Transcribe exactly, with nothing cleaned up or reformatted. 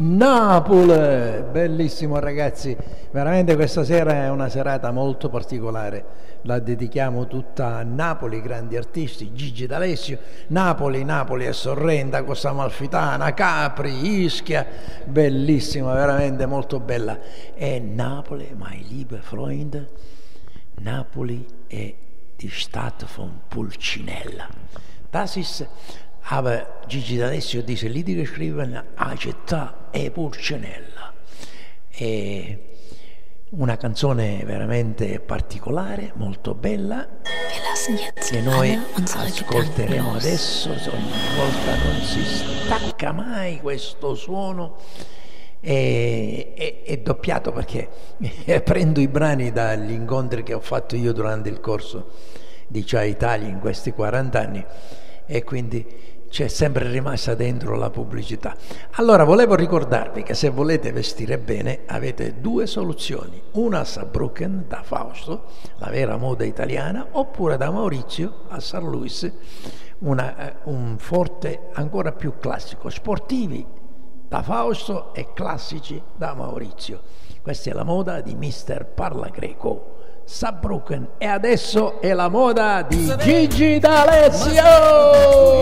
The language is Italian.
Napoli, bellissimo ragazzi, veramente questa sera è una serata molto particolare, la dedichiamo tutta a Napoli, grandi artisti, Gigi D'Alessio, Napoli, Napoli e Sorrento, Costa Amalfitana, Capri, Ischia, bellissima, veramente molto bella. E Napoli, mein lieber Freund, Napoli è die Stadt von Pulcinella. Das ist aber Gigi D'Alessio diese Lieder geschrieben, a città e Pulcinella. È una canzone veramente particolare, molto bella, che noi ascolteremo adesso. Ogni volta non si stacca mai questo suono. È, è, è doppiato perché prendo i brani dagli incontri che ho fatto io durante il corso di Ciao Italia in questi quaranta anni, e quindi c'è sempre rimasta dentro la pubblicità. Allora volevo ricordarvi che se volete vestire bene avete due soluzioni: una a Saarbrücken da Fausto, la vera moda italiana, oppure da Maurizio a San Luis, una, un forte ancora più classico, sportivi da Fausto e classici da Maurizio. Questa è la moda di mister Parla Greco, Saarbrücken, e adesso è la moda di Gigi D'Alessio.